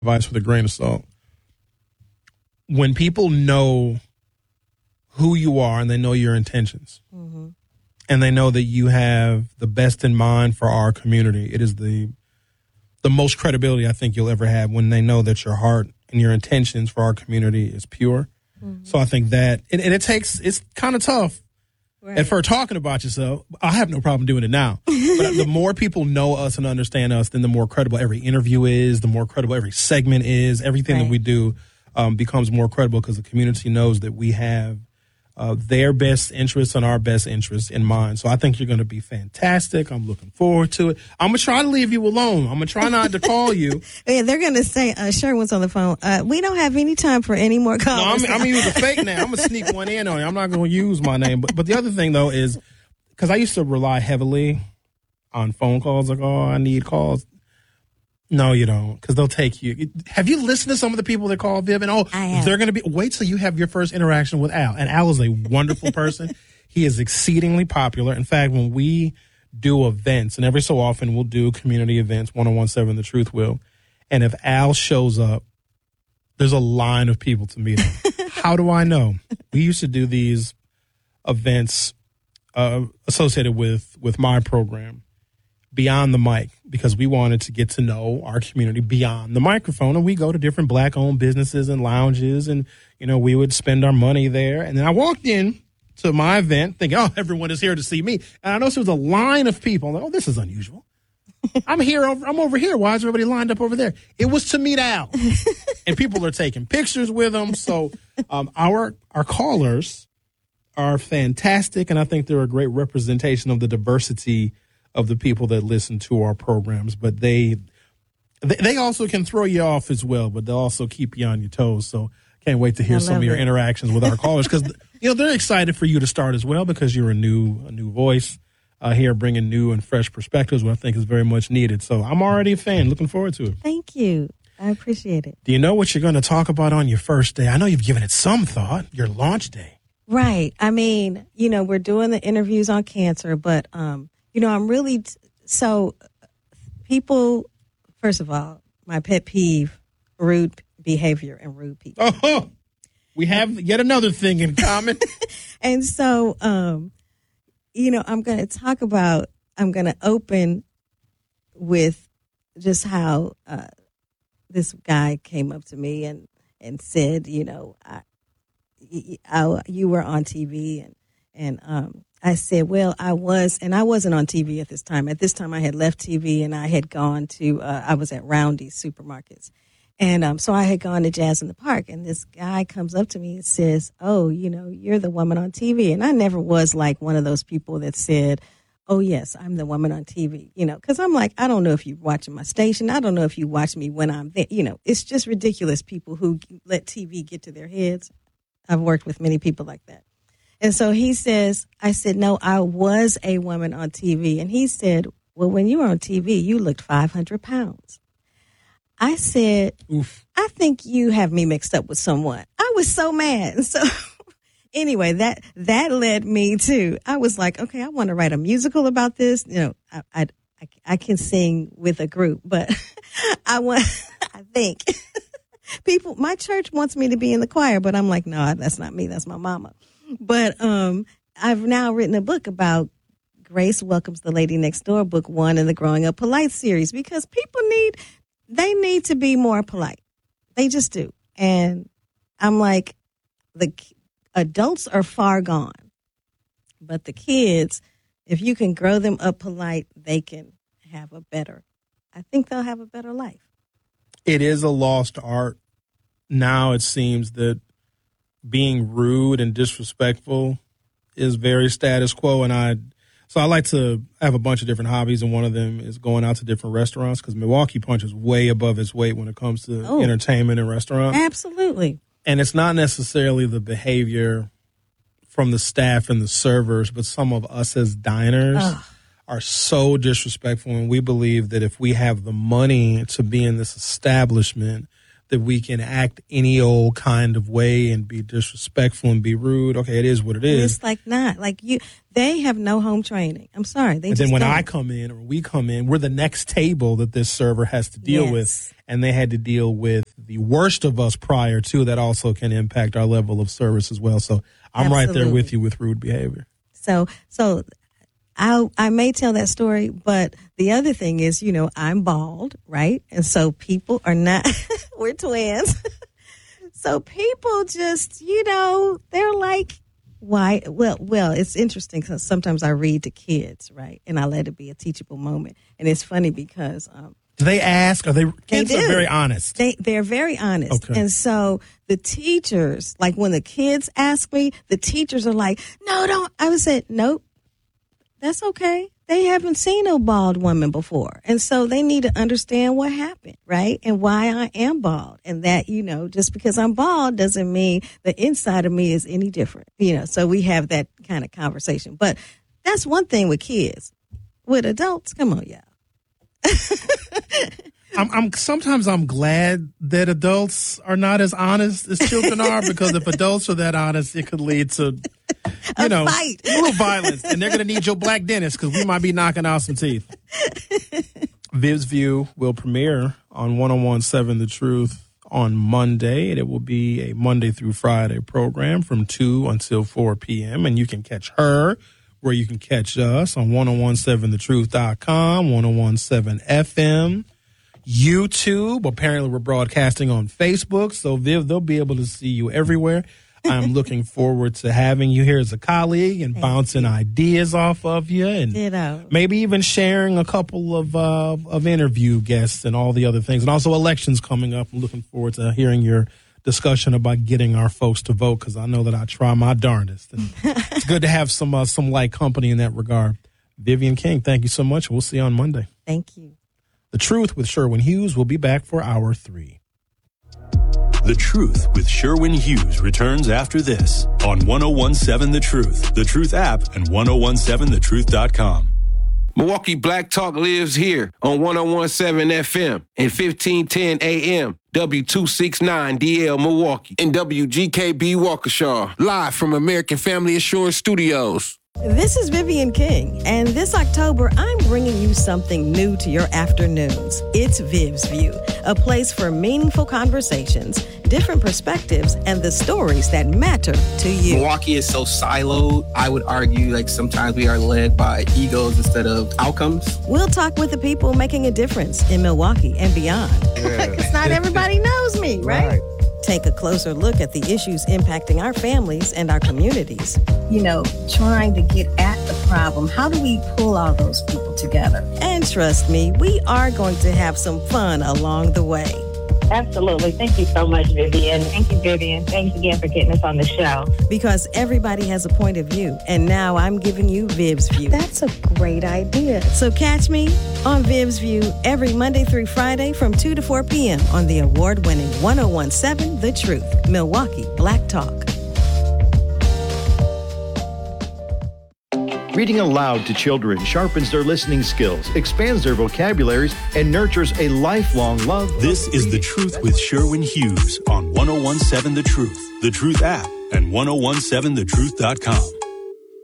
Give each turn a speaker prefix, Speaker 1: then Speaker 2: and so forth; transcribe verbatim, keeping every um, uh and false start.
Speaker 1: advice with a grain of salt. When people know who you are and they know your intentions, mm-hmm. and they know that you have the best in mind for our community, it is the the most credibility I think you'll ever have when they know that your heart and your intentions for our community is pure. Mm-hmm. So I think that, and, and it takes, it's kind of tough. Right. And for talking about yourself, I have no problem doing it now. But the more people know us and understand us, then the more credible every interview is, the more credible every segment is. Everything right. that we do um, becomes more credible because the community knows that we have uh, their best interests and our best interests in mind. So I think you're going to be fantastic. I'm looking forward to it. I'm going to try to leave you alone. I'm going to try not to call you.
Speaker 2: Yeah, they're going to say, uh, Sherwin's on the phone. Uh, we don't have any time for any more calls.
Speaker 1: No, I'm, I'm going to use a fake name. I'm going to sneak one in on you. I'm not going to use my name. But, but the other thing, though, is because I used to rely heavily on phone calls. Like, oh, I need calls. No, you don't, because they'll take you. Have you listened to some of the people that call Viv? And, oh, they're going to be, wait till you have your first interaction with Al. And Al is a wonderful person. He is exceedingly popular. In fact, when we do events, and every so often we'll do community events, one oh one seven The Truth Will, and if Al shows up, there's a line of people to meet him. How do I know? We used to do these events uh, associated with, with my program, Beyond the Mic, because we wanted to get to know our community beyond the microphone. And we go to different black-owned businesses and lounges, and, you know, we would spend our money there. And then I walked in to my event thinking, oh, everyone is here to see me. And I noticed there was a line of people. I'm like, oh, this is unusual. I'm here over, I'm over here. Why is everybody lined up over there? It was to meet Al. And people are taking pictures with him. So um, our our callers are fantastic, and I think they're a great representation of the diversity of the people that listen to our programs. But they they also can throw you off as well, but they'll also keep you on your toes. So can't wait to hear some of your it. interactions with our callers, because you know they're excited for you to start as well, because you're a new a new voice uh, here, bringing new and fresh perspectives, which I think is very much needed. So I'm already a fan. Looking forward to it.
Speaker 2: Thank you. I appreciate it.
Speaker 1: Do you know what you're going to talk about on your first day? I know you've given it some thought. Your launch day.
Speaker 2: Right. I mean, you know, we're doing the interviews on cancer, but um. You know, I'm really, t- so people, first of all, my pet peeve, rude behavior and rude people.
Speaker 1: Oh, we have yet another thing in common.
Speaker 2: And so, um, you know, I'm going to talk about, I'm going to open with just how uh, this guy came up to me and, and said, you know, I, I, you were on T V, and, and, um, I said, well, I was, and I wasn't on T V at this time. At this time, I had left T V and I had gone to, uh, I was at Roundy's Supermarkets. And um, so I had gone to Jazz in the Park, and this guy comes up to me and says, oh, you know, you're the woman on T V. And I never was like one of those people that said, oh, yes, I'm the woman on T V, you know, because I'm like, I don't know if you're watching my station. I don't know if you watch me when I'm there. You know, it's just ridiculous, people who let T V get to their heads. I've worked with many people like that. And so he says, I said, no, I was a woman on T V. And he said, well, when you were on T V, you looked five hundred pounds. I said, Oof. I think you have me mixed up with someone. I was so mad. And so anyway, that that led me to, I was like, okay, I want to write a musical about this. You know, I I, I, I can sing with a group, but I want, I think people, my church wants me to be in the choir, but I'm like, no, that's not me. That's my mama. But um, I've now written a book about Grace Welcomes the Lady Next Door, book one in the Growing Up Polite series, because people need, they need to be more polite. They just do. And I'm like, the adults are far gone, but the kids, if you can grow them up polite, they can have a better, I think they'll have a better life.
Speaker 1: It is a lost art. Now it seems that being rude and disrespectful is very status quo. And I, so I like to have a bunch of different hobbies, and one of them is going out to different restaurants, because Milwaukee Punch is way above its weight when it comes to oh, entertainment and restaurants.
Speaker 2: Absolutely.
Speaker 1: And it's not necessarily the behavior from the staff and the servers, but some of us as diners Ugh. are so disrespectful. And we believe that if we have the money to be in this establishment, that we can act any old kind of way and be disrespectful and be rude. Okay, it is what it is.
Speaker 2: It's like not like you. They have no home training. I'm sorry. They
Speaker 1: and
Speaker 2: just
Speaker 1: then when
Speaker 2: don't.
Speaker 1: I come in or we come in, we're the next table that this server has to deal
Speaker 2: Yes.
Speaker 1: with, and they had to deal with the worst of us prior to. That also can impact our level of service as well. So I'm right there
Speaker 2: Absolutely.
Speaker 1: with you with rude behavior.
Speaker 2: So so I I may tell that story, but the other thing is, you know, I'm bald, right? And so people are not. We're twins. So people just, you know, they're like, why? Well, well, it's interesting because sometimes I read to kids, right? And I let it be a teachable moment. And it's funny because um,
Speaker 1: Do they ask? Are they kids
Speaker 2: do.
Speaker 1: are very honest?
Speaker 2: they, they're very honest.
Speaker 1: Okay.
Speaker 2: And so the teachers, like when the kids ask me, the teachers are like, no, don't. I would say, nope, that's okay. They haven't seen a bald woman before. And so they need to understand what happened, right? And why I am bald. And that, you know, just because I'm bald doesn't mean the inside of me is any different. You know, so we have that kind of conversation. But that's one thing with kids. With adults, come on, y'all.
Speaker 1: I'm, I'm sometimes I'm glad that adults are not as honest as children are, because if adults are that honest, it could lead to, you
Speaker 2: A
Speaker 1: know,
Speaker 2: fight.
Speaker 1: a little violence, and they're going to need your black dentist because we might be knocking out some teeth. Viv's View will premiere on one oh one point seven The Truth on Monday, and it will be a Monday through Friday program from two until four p.m., and you can catch her where you can catch us on one oh one point seven the truth dot com, one oh one point seven F M, YouTube. Apparently, we're broadcasting on Facebook, so Viv, they'll be able to see you everywhere. I'm looking forward to having you here as a colleague and
Speaker 2: Thank
Speaker 1: bouncing ideas off of you, and
Speaker 2: Ditto.
Speaker 1: maybe even sharing a couple of uh, of interview guests and all the other things. And also elections coming up. I'm looking forward to hearing your discussion about getting our folks to vote, because I know that I try my darndest. And it's good to have some uh, some light company in that regard. Vivian King, thank you so much. We'll see you on Monday.
Speaker 2: Thank you.
Speaker 1: The Truth with Sherwin Hughes will be back for hour three.
Speaker 3: The Truth with Sherwin Hughes returns after this on one oh one point seven The Truth, The Truth app, and ten seventeen the truth dot com.
Speaker 4: Milwaukee Black Talk lives here on one oh one point seven F M and fifteen ten A M, W two sixty-nine D L Milwaukee, and W G K B Waukesha, live from American Family Assurance Studios.
Speaker 2: This is Vivian King, and this October, I'm bringing you something new to your afternoons. It's Viv's View, a place for meaningful conversations, different perspectives, and the stories that matter to you.
Speaker 5: Milwaukee is so siloed. I would argue like sometimes we are led by egos instead of outcomes.
Speaker 2: We'll talk with the people making a difference in Milwaukee and beyond. Because not everybody knows me, right? right? Take a closer look at the issues impacting our families and our communities.
Speaker 6: You know, trying to get at the problem. How do we pull all those people together?
Speaker 2: And trust me, we are going to have some fun along the way.
Speaker 7: Absolutely. Thank you so much, Vivian. Thank you, Vivian. Thanks again for getting us on the show.
Speaker 2: Because everybody has a point of view, and now I'm giving you Viv's View.
Speaker 6: That's a great idea.
Speaker 2: So catch me on Viv's View every Monday through Friday from two to four p.m. on the award-winning one oh one point seven The Truth, Milwaukee Black Talk.
Speaker 8: Reading aloud to children sharpens their listening skills, expands their vocabularies, and nurtures a lifelong love.
Speaker 3: This is The Truth with Sherwin Hughes on one oh one point seven The Truth, The Truth app, and ten seventeen the truth dot com.